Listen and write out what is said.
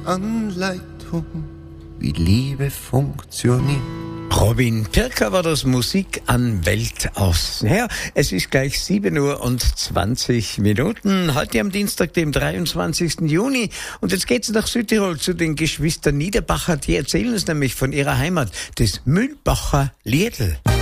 Anleitung, wie Liebe funktioniert. Robin Pirker war das, Musik an Welt aus. Ja, es ist gleich 7:20 heute am Dienstag, dem 23. Juni. Und jetzt geht's nach Südtirol zu den Geschwistern Niederbacher. Die erzählen uns nämlich von ihrer Heimat, des Mühlbacher Liedl.